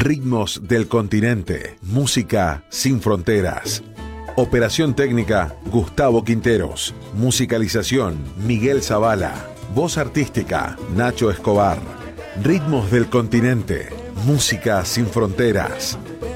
Ritmos del Continente, música sin fronteras. Operación técnica, Gustavo Quinteros. Musicalización, Miguel Zavala. Voz artística, Nacho Escobar. Ritmos del Continente, música sin fronteras.